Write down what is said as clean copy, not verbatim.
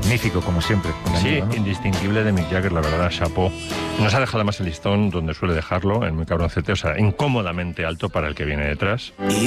magnífico, como siempre. Sí, amigo, ¿no? indistinguible de Mick Jagger, la verdad, chapó. Nos ha dejado además el listón donde suele dejarlo, en Muy Cabroncete, o sea, incómodamente alto para el que viene detrás.